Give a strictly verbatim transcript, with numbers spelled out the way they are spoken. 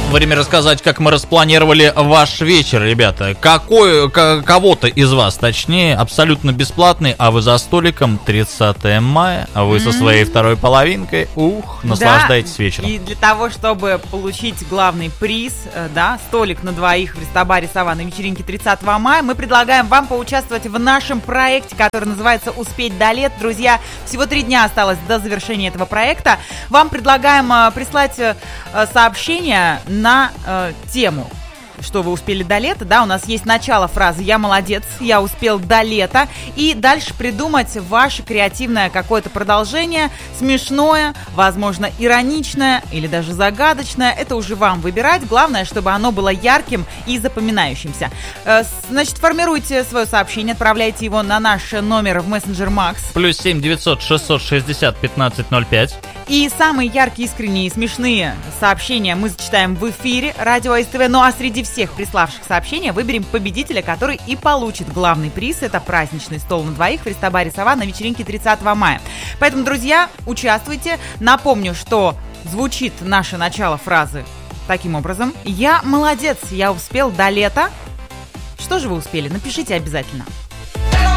Время рассказать, как мы распланировали ваш вечер, ребята. Какой, к- кого-то из вас, точнее, абсолютно бесплатный, а вы за столиком тридцатое мая, а вы со своей второй половинкой, ух, наслаждайтесь Да, вечером. и для того, чтобы получить главный приз, э, да, столик на двоих в рестобаре «Сова» на вечеринке тридцатого мая, мы предлагаем вам поучаствовать в нашем проекте, который называется «Успеть до лет». Друзья, всего три дня осталось до завершения этого проекта. Вам предлагаем э, прислать э, сообщение на э, тему, что вы успели до лета, да, у нас есть начало фразы «Я молодец, я успел до лета», и дальше придумать ваше креативное какое-то продолжение, смешное, возможно, ироничное или даже загадочное, это уже вам выбирать, главное, чтобы оно было ярким и запоминающимся. Э, значит, формируйте свое сообщение, отправляйте его на наш номер в мессенджер Макс. Плюс семь девятьсот шестьсот шестьдесят пятнадцать ноль пять. И самые яркие, искренние и смешные сообщения мы зачитаем в эфире Радио СТВ. Ну а среди всех приславших сообщения выберем победителя, который и получит главный приз. Это праздничный стол на двоих в рестобаре «Сова» на вечеринке тридцатого мая. Поэтому, друзья, участвуйте. Напомню, что звучит наше начало фразы таким образом. «Я молодец, я успел до лета». Что же вы успели? Напишите обязательно.